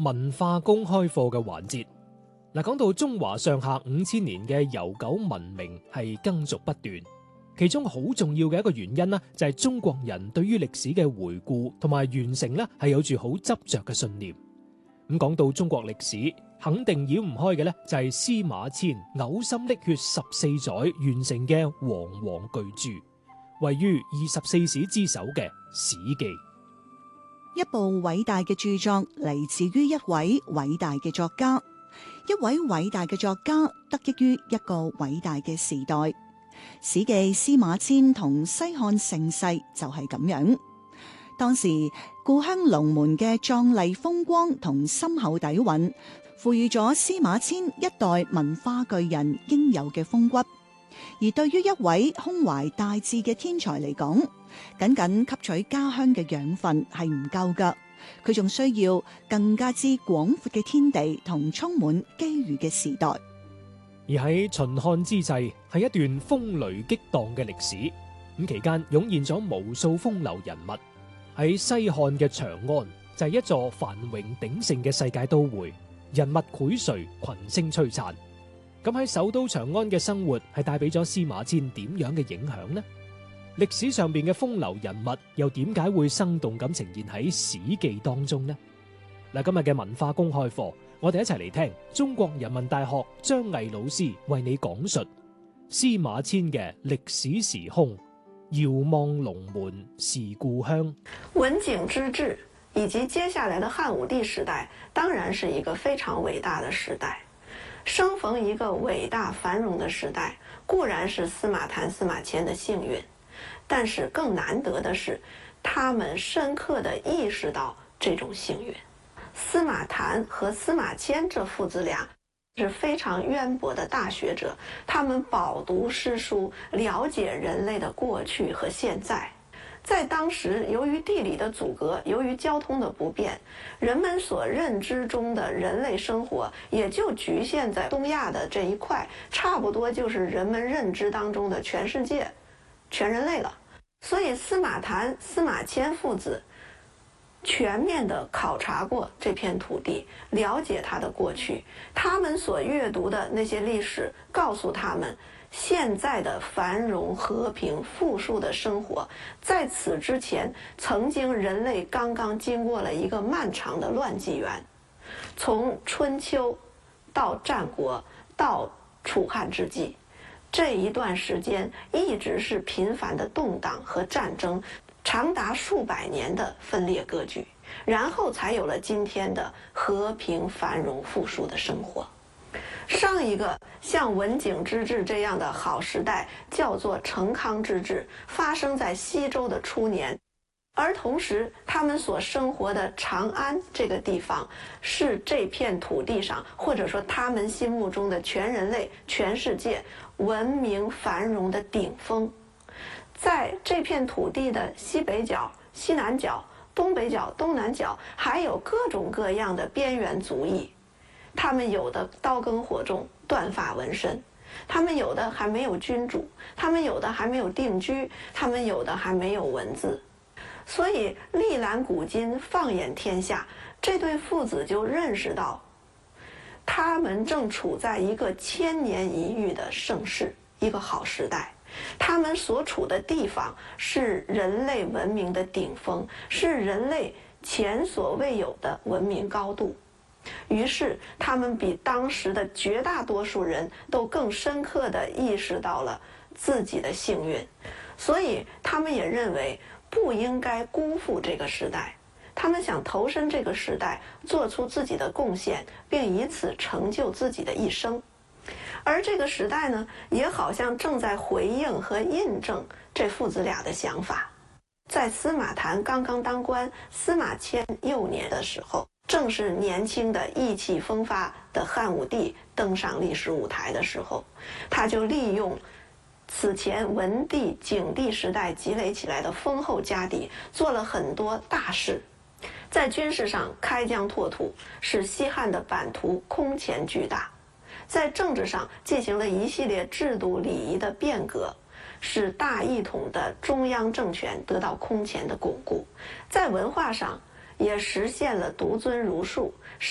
文化公開課嘅環節。講到中華上下5000年嘅悠久文明係耕俗不斷，其中好重要嘅一個原因呢，就係中國人對於歷史嘅回顧同埋完成呢係有住好執着嘅信念。咁講到中國歷史，肯定繞唔開嘅呢，就係司馬遷嘔心瀝血14載完成嘅煌煌巨著，位於24史之首嘅《史記》。 一部偉大嘅著作嚟自於一位偉大嘅作家，一位偉大嘅作家得益於一個偉大嘅時代。《史記》司馬遷同西漢盛世就係咁樣。當時故鄉龍門嘅壯麗風光同深厚底蘊，賦予咗司馬遷一代文化巨人應有嘅風骨。而對於一位胸懷大志嘅天才嚟講，僅僅吸取家鄉嘅養分係唔夠㗎，佢仲需要更加之廣闊嘅天地同充滿機遇嘅時代。 而喺秦漢之際，係一段風雷激蕩嘅歷史。咁期間湧現咗無數風流人物。喺西漢嘅長安就係一座繁榮鼎盛嘅世界都會，人物薈萃，群星璀璨。咁喺首都長安嘅生活係帶俾咗司馬遷點樣嘅影響呢？歷史上邊嘅風流人物又點解會生動咁呈現喺《史記》當中呢？嗱，今日嘅文化公開課，我哋一齊嚟聽中國人民大學張毅老師為你講述司馬遷嘅歷史時空。遙望龍門是故鄉。 文景之治以及接下來的漢武帝時代，當然是一個非常偉大的時代。生逢一個偉大繁榮的時代，固然是司馬談、司馬遷的幸運，但是更難得的是，他們深刻地意識到這種幸運。司馬談和司馬遷這父子倆是非常淵博的大學者，他們飽讀詩書，了解人類的過去和現在。在當時，由於地理的阻隔，由於交通的不便，人們所認知中的人類生活也就局限在東亞的這一塊，差不多就是人們認知當中的全世界、全人類了。所以司馬談、司馬遷父子全面地考察過這片土地，了解它的過去。他們所閱讀的那些歷史，告訴他們，現在的繁榮、和平、富庶的生活，在此之前，曾經人類剛剛經過了一個漫長的亂紀元，從春秋到戰國到楚漢之際，這一段時間一直是頻繁的動盪和戰爭。長達數百年的分裂割據，然後才有了今天的和平繁榮富庶的生活。上一個像文景之治這樣的好時代叫做成康之治，發生在西周的初年，而同時他們所生活的長安這個地方是這片土地上，或者說他們心目中的全人類、全世界文明繁榮的頂峰。在這片土地的西北角、西南角、東北角、東南角，還有各種各樣的邊緣族裔，他們有的刀耕火種、斷髮紋身，他們有的還沒有君主，他們有的還沒有定居，他們有的還沒有文字。所以歷覽古今，放眼天下，這對父子就認識到，他們正處在一個千年一遇的盛世，一個好時代。他們所處的地方是人類文明的頂峰，是人類前所未有的文明高度。於是他們比當時的絕大多數人都更深刻地意識到了自己的幸運，所以他們也認為不應該辜負這個時代，他們想投身這個時代，做出自己的貢獻，並以此成就自己的一生。而這個時代呢，也好像正在回應和印證這父子倆的想法。在司馬談剛剛當官，司馬遷幼年的時候，正是年輕的意氣風發的漢武帝登上歷史舞台的時候，他就利用此前文帝、景帝時代積累起來的豐厚家底，做了很多大事。在軍事上開疆拓土，使西漢的版圖空前巨大。在政治上進行了一系列制度禮儀的變革，使大一統的中央政權得到空前的鞏固。在文化上也實現了獨尊儒術，